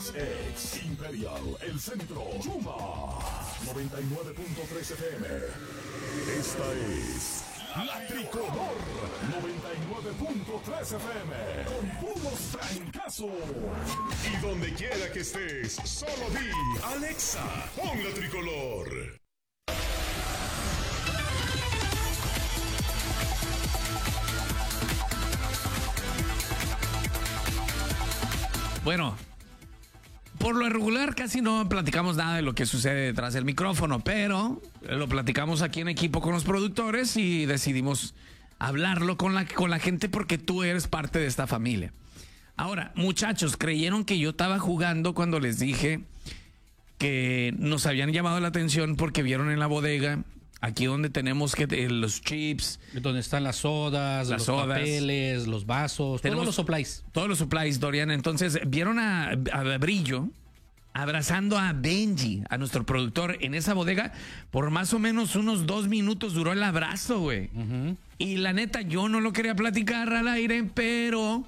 Ex Imperial, El Centro, Yuma, 99.3 FM. Esta es La Tricolor, 99.3 FM, con puros trancazos. Y donde quiera que estés, solo di, Alexa, pon La Tricolor. Bueno, por lo regular casi no platicamos nada de lo que sucede detrás del micrófono, pero lo platicamos aquí en equipo con los productores y decidimos hablarlo con la gente porque tú eres parte de esta familia. Ahora, muchachos, creyeron que yo estaba jugando cuando les dije que nos habían llamado la atención porque vieron en la bodega, aquí donde tenemos los chips, donde están las sodas, los papeles, los vasos, todos los supplies. Todos los supplies, Dorian. Entonces, vieron a Brillo abrazando a Benji, a nuestro productor, en esa bodega. Por más o menos unos 2 minutos duró el abrazo, güey. Uh-huh. Y la neta, yo no lo quería platicar al aire, pero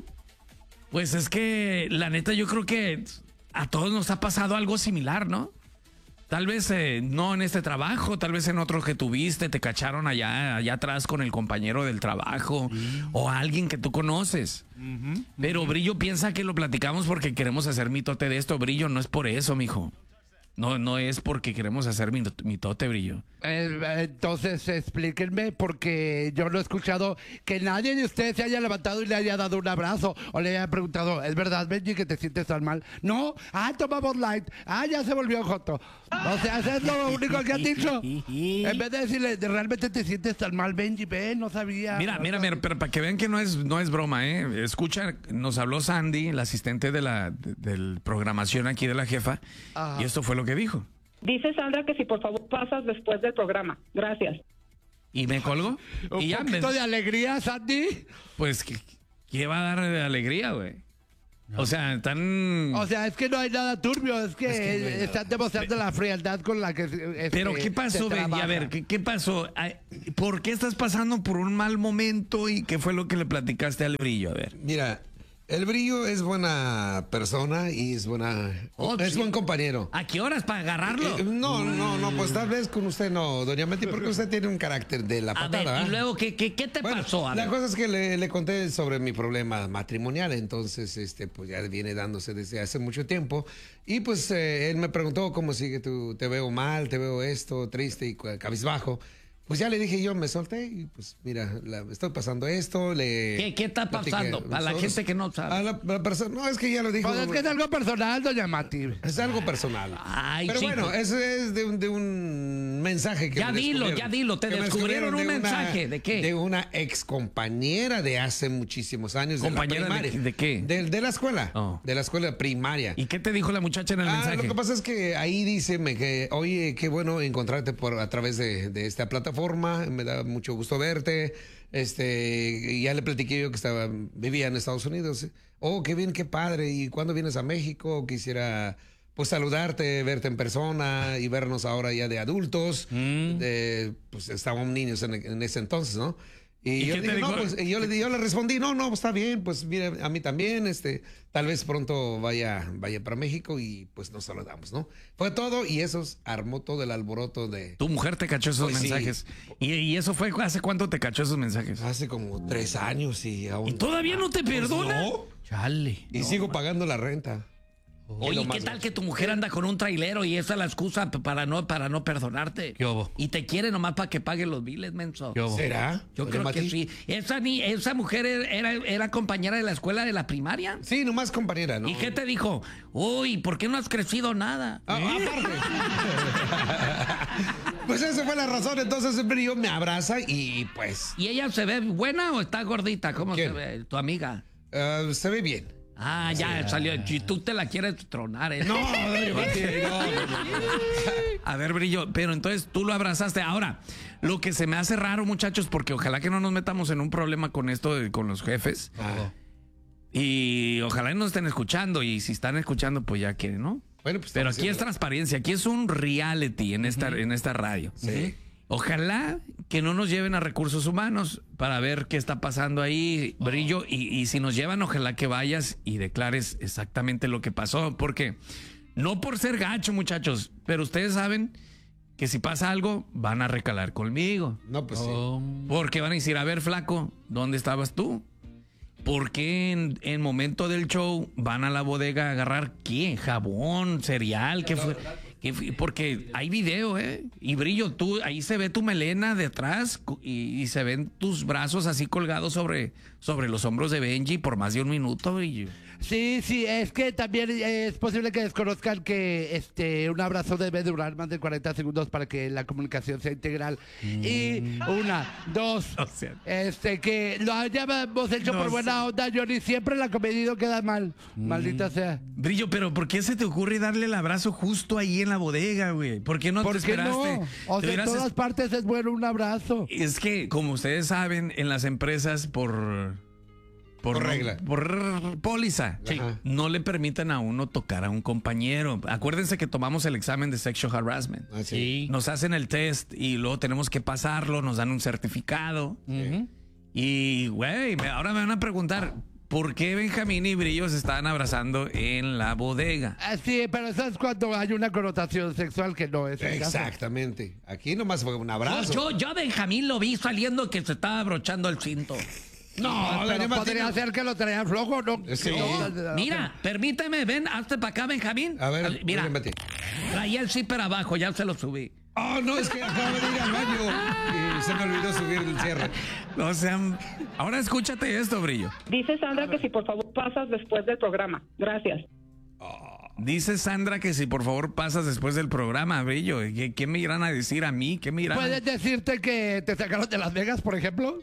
pues es que la neta yo creo que a todos nos ha pasado algo similar, ¿no? Tal vez no en este trabajo, tal vez en otro que tuviste, te cacharon allá atrás con el compañero del trabajo o alguien que tú conoces. Pero Brillo piensa que lo platicamos porque queremos hacer mitote de esto. Brillo, no es por eso, mijo. No es porque queremos hacer mitote, Brillo. Entonces explíquenme, porque yo no he escuchado que nadie de ustedes se haya levantado y le haya dado un abrazo o le haya preguntado, ¿es verdad, Benji, que te sientes tan mal? No, tomamos light, ya se volvió joto. O sea, eso es lo único que han dicho. En vez de decirle, ¿realmente te sientes tan mal, Benji? No sabía. Mira, pero para que vean que no es broma, escucha, nos habló Sandy, la asistente de la programación aquí de la jefa, y esto fue lo que dijo. Dice Sandra que si por favor pasas después del programa. Gracias. ¿Y me colgo? ¿Un poquito de alegría, Sandy? Pues, ¿qué va a dar de alegría, güey? No. O sea, es que no hay nada turbio, es que están demostrando la frialdad con la que... Pero, ¿qué pasó, Benji? A ver, ¿qué pasó? ¿Por qué estás pasando por un mal momento y qué fue lo que le platicaste al Brillo? A ver. Mira, el Brillo es buena persona y es buen compañero. ¿A qué horas para agarrarlo? No, pues tal vez con usted no, doña Meti, porque usted tiene un carácter de la patada. A ver, y luego, ¿qué te pasó? La cosa es que le conté sobre mi problema matrimonial, entonces, pues ya viene dándose desde hace mucho tiempo. Y pues él me preguntó cómo sigue tú, te veo mal, te veo esto, triste y cabizbajo. Pues ya le dije, yo me solté y pues mira, estoy pasando esto. ¿Qué está pasando? Para la gente que no sabe. A la persona, no, es que ya lo dijo. Pues es que es algo personal, doña Mati. Es algo personal. Ay, pero chico. bueno, eso es de un mensaje que ya dilo, te descubrieron un mensaje. ¿De qué? De una ex compañera de hace muchísimos años. ¿Compañera de la primaria. ¿De qué? De la escuela. Oh. De la escuela primaria. ¿Y qué te dijo la muchacha en el mensaje? Lo que pasa es que ahí dice que, oye, qué bueno encontrarte a través de esta plataforma. Me da mucho gusto verte. Y ya le platiqué yo que vivía en Estados Unidos. Oh, qué bien, qué padre. ¿Y cuándo vienes a México? Quisiera pues saludarte, verte en persona y vernos ahora ya de adultos. Pues estábamos niños en ese entonces, ¿no? Y yo le dije, no, pues, yo le respondí, no, está bien, pues mira, a mí también, tal vez pronto vaya para México y pues nos saludamos, ¿no? Fue todo y eso armó todo el alboroto de... Tu mujer te cachó esos mensajes. Sí. ¿Y eso fue hace cuánto te cachó esos mensajes? Hace como 3 años y aún... ¿Y todavía no te perdona? No. Chale. Y sigo pagando la renta. Oye, ¿qué tal que tu mujer anda con un trailero y esa es la excusa para no perdonarte? ¿Qué hubo? Y te quiere nomás para que pague los biles, menso. ¿Qué hubo? ¿Será? Yo creo que sí. ¿Esa mujer era compañera de la escuela de la primaria? Sí, nomás compañera, ¿no? ¿Y qué te dijo? Uy, ¿por qué no has crecido nada? Aparte. Pues esa fue la razón. Entonces el Brillo me abraza y pues... ¿Y ella se ve buena o está gordita? ¿Cómo ¿Quién? se ve? ¿Tu amiga? Se ve bien. Ya salió. Si tú te la quieres tronar, ¿eh? No. A ver, Brillo, pero entonces tú lo abrazaste. Ahora, lo que se me hace raro, muchachos, porque ojalá que no nos metamos en un problema con esto, con los jefes. Y ojalá nos estén escuchando. Y si están escuchando, pues ya quieren, ¿no? Bueno, pues pero aquí es transparencia. Aquí es un reality en esta radio. Sí. Ojalá que no nos lleven a recursos humanos para ver qué está pasando ahí, Brillo. Y si nos llevan, ojalá que vayas y declares exactamente lo que pasó. Porque no por ser gacho, muchachos, pero ustedes saben que si pasa algo, van a recalar conmigo. No, pues sí. Porque van a decir, a ver, flaco, ¿dónde estabas tú? ¿Por qué en momento del show van a la bodega a agarrar qué? ¿Jabón? ¿Cereal? ¿Qué fue? Porque hay video, ¿eh? Y Brillo, ahí se ve tu melena detrás y se ven tus brazos así colgados sobre los hombros de Benji por más de un minuto, Brillo. Sí, es que también es posible que desconozcan que un abrazo debe durar más de 40 segundos para que la comunicación sea integral. Y dos, que lo hayamos hecho por buena onda, Johnny. Siempre la comedido queda mal. Maldita sea. Brillo, pero ¿por qué se te ocurre darle el abrazo justo ahí en la bodega, güey? ¿Por qué no te esperaste? No? O sea, en todas partes es bueno un abrazo. Es que, como ustedes saben, en las empresas por regla. Por póliza. Sí. No le permiten a uno tocar a un compañero. Acuérdense que tomamos el examen de sexual harassment. Sí. Nos hacen el test y luego tenemos que pasarlo, nos dan un certificado. Y, güey, ahora me van a preguntar, ¿por qué Benjamín y Brillo se estaban abrazando en la bodega? Sí, pero eso es cuando hay una connotación sexual que no es el caso. Exactamente. Aquí nomás fue un abrazo. Yo a Benjamín lo vi saliendo que se estaba abrochando el cinto. No, pero podría ser que lo traían flojo, ¿no? Sí. Mira, permíteme, ven, hazte para acá, Benjamín. A ver, mira, véngate. traía el zipper abajo, ya se lo subí. Oh, no, es que acabo de ir al baño y se me olvidó subir el cierre. O sea, ahora escúchate esto, Brillo. Dice Sandra que si por favor pasas después del programa. Gracias. Dice Sandra que si por favor pasas después del programa, Brillo. ¿Qué me irán a decir a mí? ¿Qué me irán ¿Puedes decirte que te sacaron de Las Vegas, por ejemplo?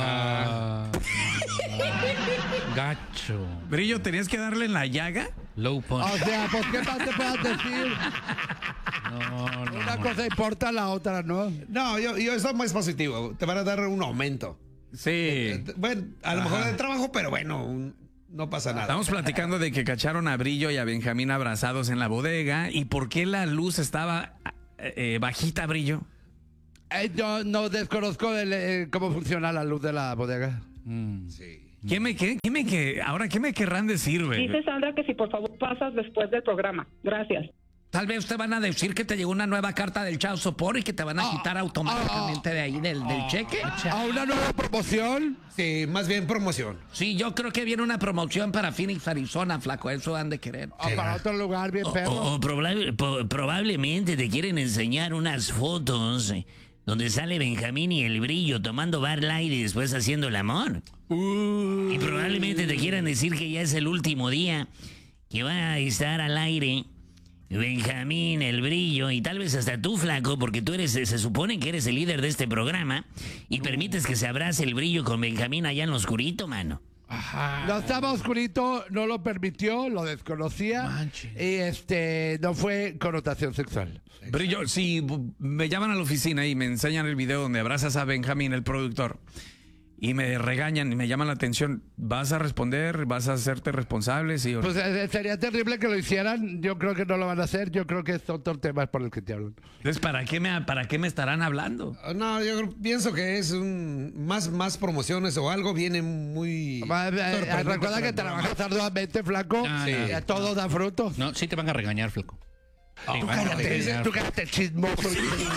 Gacho. Brillo, ¿tenías que darle en la llaga? Low punch. O sea, pues ¿qué más te puedas decir? No. Una cosa importa, la otra no. No, yo estoy más positivo. Te van a dar un aumento. Sí. Bueno, a lo mejor de trabajo, pero bueno, no pasa nada. Estamos platicando de que cacharon a Brillo y a Benjamín abrazados en la bodega. ¿Y por qué la luz estaba bajita, Brillo? Yo no desconozco cómo funciona la luz de la bodega. Sí. ¿Qué me querrán decir, güey? Dice Sandra que si por favor pasas después del programa. Gracias. Tal vez te van a decir que te llegó una nueva carta del Child Support y que te van a quitar automáticamente de ahí del cheque. ¿A una nueva promoción? Sí, más bien promoción. Sí, yo creo que viene una promoción para Phoenix, Arizona, flaco. Eso han de querer. ¿O para otro lugar bien perro? Probablemente te quieren enseñar unas fotos donde sale Benjamín y el Brillo tomando Bud Light y después haciendo el amor. Y probablemente te quieran decir que ya es el último día, que va a estar al aire Benjamín, el Brillo y tal vez hasta tú, flaco, porque tú se supone que eres el líder de este programa y permites que se abrace el Brillo con Benjamín allá en lo oscurito, mano. Ajá. No estaba oscurito, no lo permitió, lo desconocía. Manche. Y no fue connotación sexual. Brillo, si me llaman a la oficina y me enseñan el video donde abrazas a Benjamín, el productor, y me regañan y me llaman la atención, ¿vas a responder? ¿Vas a hacerte responsable? ¿Sí o no? Pues sería terrible que lo hicieran. Yo creo que no lo van a hacer. Yo creo que es otro tema por el que te hablan. Entonces, ¿para qué me estarán hablando? No, pienso que es más promociones o algo viene muy... Recuerda que trabajas arduamente, flaco. No, Sí. no. Todo da frutos. No, sí te van a regañar, flaco. Tú cállate, chismoso.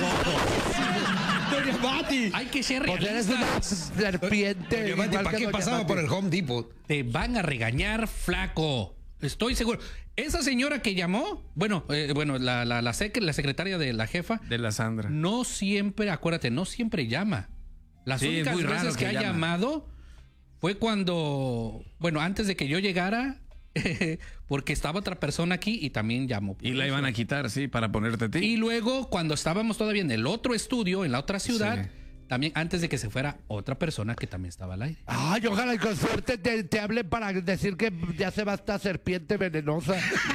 Doña Mati. Hay que ser Pues eres una realistas. serpiente. Oye, Mati, igual ¿para que qué Doña pasaba Mati? por el Home Depot? Te van a regañar, flaco. Estoy seguro. Esa señora que llamó, la secretaria de la jefa, De la Sandra. no siempre, acuérdate, no siempre llama. Las Sí, es únicas muy raro veces que que ha llama. llamado fue cuando, antes de que yo llegara, porque estaba otra persona aquí y también llamó. Y la iban a quitar, sí, para ponerte a ti. Y luego, cuando estábamos todavía en el otro estudio, en la otra ciudad, Sí. también antes de que se fuera otra persona que también estaba al aire. Ay, ojalá y con suerte te hablen para decir que ya se va esta serpiente venenosa.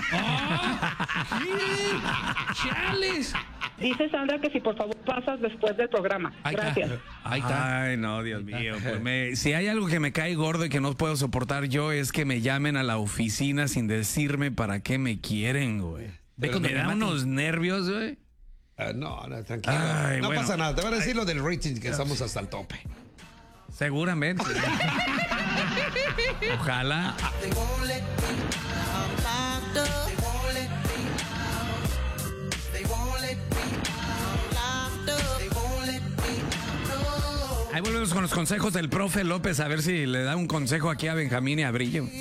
¡Chales! Dice Sandra que si por favor pasas después del programa. Ahí Gracias. está. Ahí está. Ay, no, Dios mío. Pues si hay algo que me cae gordo y que no puedo soportar yo es que me llamen a la oficina sin decirme para qué me quieren, güey. Ve con Me Doña da Mati. unos nervios, güey. No, tranquilo. Ay, no bueno. pasa nada. Te van a decir lo del rating que estamos hasta el tope. Seguramente. Ojalá. Ahí volvemos con los consejos del profe López, a ver si le da un consejo aquí a Benjamín y a Brillo.